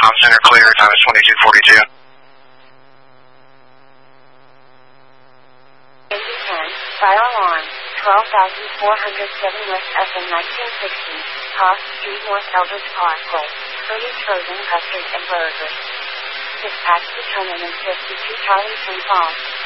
Com Center clear, time is 22:42. Indy 10, fire alarm, 12,407 West FM 1960, Cross Street North Eldridge Parkway, Curly's Frozen Custard and Burgers. Dispatch determinant 52 Charlie St. Paul.